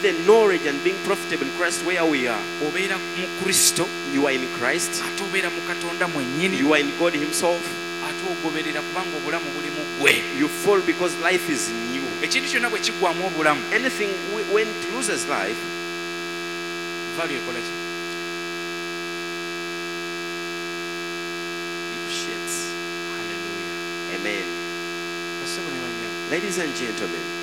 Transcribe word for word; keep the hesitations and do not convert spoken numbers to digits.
the knowledge and being profitable in Christ where we are. obeera mu Kristo, You are in Christ. ate obeera mu Katonda mwennyini, You are in God Himself. ate ogoberera kubanga obulamu buli mu ggwe. You fall because life is in you. Ekintu kyonna bwe kiggwamu obulamu, Anything w- when it loses life, value ekola ki? depreciates. Hallelujah. Amen. Bassebo ne bannyabo, Ladies and gentlemen,